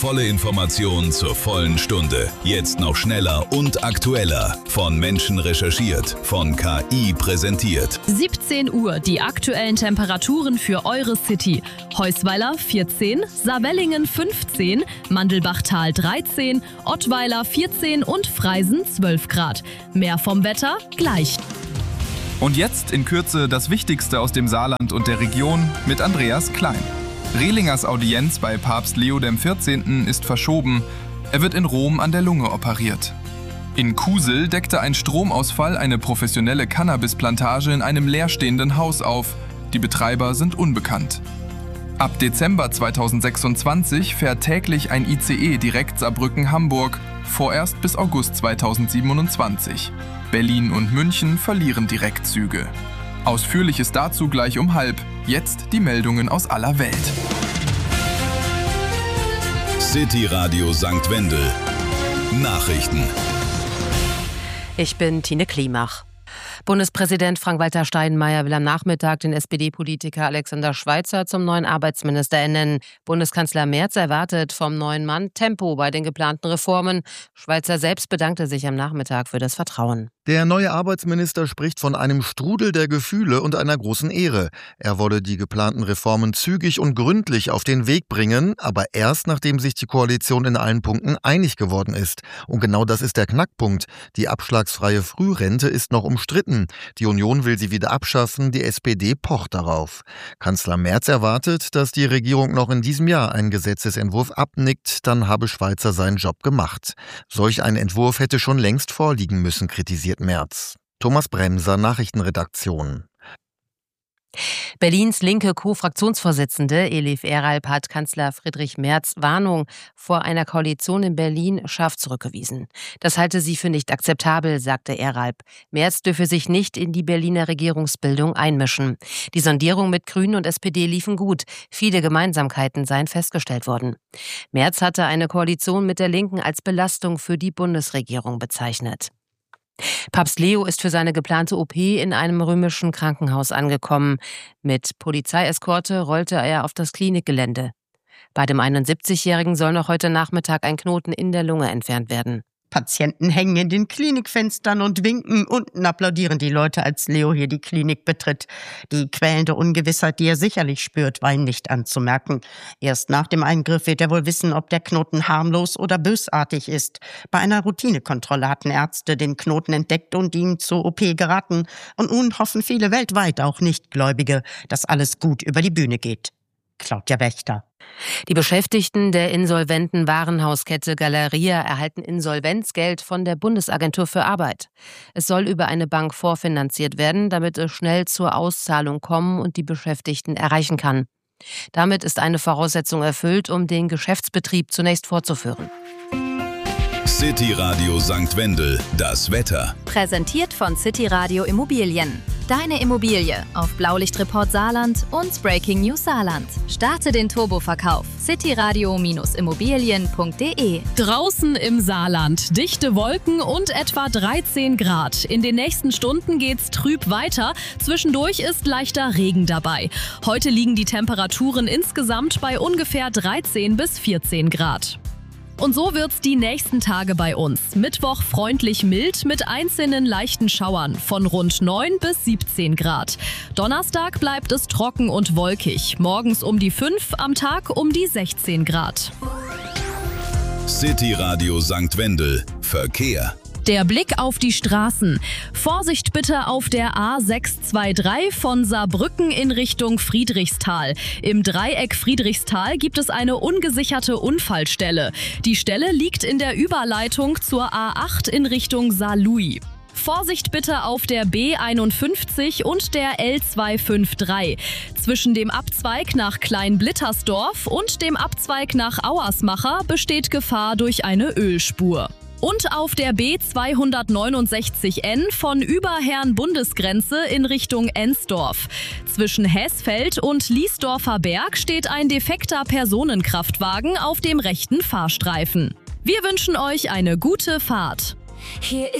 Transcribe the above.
volle Information zur vollen Stunde. Jetzt noch schneller und aktueller. Von Menschen recherchiert, von KI präsentiert. 17 Uhr, die aktuellen Temperaturen für eure City. Heusweiler 14, Saarwellingen 15, Mandelbachtal 13, Ottweiler 14 und Freisen 12 Grad. Mehr vom Wetter gleich. Und jetzt in Kürze das Wichtigste aus dem Saarland und der Region mit Andreas Klein. Rehlingers Audienz bei Papst Leo XIV. Ist verschoben. Er wird in Rom an der Lunge operiert. In Kusel deckte ein Stromausfall eine professionelle Cannabisplantage in einem leerstehenden Haus auf. Die Betreiber sind unbekannt. Ab Dezember 2026 fährt täglich ein ICE direkt Saarbrücken-Hamburg, vorerst bis August 2027. Berlin und München verlieren Direktzüge. Ausführliches dazu gleich um 12:30. Jetzt die Meldungen aus aller Welt. City Radio St. Wendel. Nachrichten. Ich bin Tine Klimach. Bundespräsident Frank-Walter Steinmeier will am Nachmittag den SPD-Politiker Alexander Schweitzer zum neuen Arbeitsminister ernennen. Bundeskanzler Merz erwartet vom neuen Mann Tempo bei den geplanten Reformen. Schweitzer selbst bedankte sich am Nachmittag für das Vertrauen. Der neue Arbeitsminister spricht von einem Strudel der Gefühle und einer großen Ehre. Er wolle die geplanten Reformen zügig und gründlich auf den Weg bringen, aber erst nachdem sich die Koalition in allen Punkten einig geworden ist. Und genau das ist der Knackpunkt. Die abschlagsfreie Frührente ist noch umstritten. Die Union will sie wieder abschaffen, die SPD pocht darauf. Kanzler Merz erwartet, dass die Regierung noch in diesem Jahr einen Gesetzesentwurf abnickt, dann habe Schweitzer seinen Job gemacht. Solch ein Entwurf hätte schon längst vorliegen müssen, kritisiert Merz. Thomas Bremser, Nachrichtenredaktion. Berlins linke Co-Fraktionsvorsitzende Elif Eralp hat Kanzler Friedrich Merz Warnung vor einer Koalition in Berlin scharf zurückgewiesen. Das halte sie für nicht akzeptabel, sagte Eralp. Merz dürfe sich nicht in die Berliner Regierungsbildung einmischen. Die Sondierungen mit Grünen und SPD liefen gut. Viele Gemeinsamkeiten seien festgestellt worden. Merz hatte eine Koalition mit der Linken als Belastung für die Bundesregierung bezeichnet. Papst Leo ist für seine geplante OP in einem römischen Krankenhaus angekommen. Mit Polizeieskorte rollte er auf das Klinikgelände. Bei dem 71-Jährigen soll noch heute Nachmittag ein Knoten in der Lunge entfernt werden. Patienten hängen in den Klinikfenstern und winken. Unten applaudieren die Leute, als Leo hier die Klinik betritt. Die quälende Ungewissheit, die er sicherlich spürt, war ihm nicht anzumerken. Erst nach dem Eingriff wird er wohl wissen, ob der Knoten harmlos oder bösartig ist. Bei einer Routinekontrolle hatten Ärzte den Knoten entdeckt und ihm zur OP geraten. Und nun hoffen viele weltweit, auch Nichtgläubige, dass alles gut über die Bühne geht. Claudia Wächter. Die Beschäftigten der insolventen Warenhauskette Galeria erhalten Insolvenzgeld von der Bundesagentur für Arbeit. Es soll über eine Bank vorfinanziert werden, damit es schnell zur Auszahlung kommen und die Beschäftigten erreichen kann. Damit ist eine Voraussetzung erfüllt, um den Geschäftsbetrieb zunächst fortzuführen. City Radio St. Wendel. Das Wetter. Präsentiert von City Radio Immobilien. Deine Immobilie auf Blaulichtreport Saarland und Breaking News Saarland. Starte den Turboverkauf. cityradio-immobilien.de. Draußen im Saarland. Dichte Wolken und etwa 13 Grad. In den nächsten Stunden geht's trüb weiter. Zwischendurch ist leichter Regen dabei. Heute liegen die Temperaturen insgesamt bei ungefähr 13 bis 14 Grad. Und so wird's die nächsten Tage bei uns. Mittwoch freundlich mild mit einzelnen leichten Schauern von rund 9 bis 17 Grad. Donnerstag bleibt es trocken und wolkig. Morgens um die 5, am Tag um die 16 Grad. City Radio St. Wendel. Verkehr. Der Blick auf die Straßen. Vorsicht bitte auf der A623 von Saarbrücken in Richtung Friedrichsthal. Im Dreieck Friedrichsthal gibt es eine ungesicherte Unfallstelle. Die Stelle liegt in der Überleitung zur A8 in Richtung Saarlouis. Vorsicht bitte auf der B51 und der L253. Zwischen dem Abzweig nach Kleinblittersdorf und dem Abzweig nach Auersmacher besteht Gefahr durch eine Ölspur. Und auf der B269N von Überherrn-Bundesgrenze in Richtung Ensdorf. Zwischen Heßfeld und Liesdorfer Berg steht ein defekter Personenkraftwagen auf dem rechten Fahrstreifen. Wir wünschen euch eine gute Fahrt. Hier ist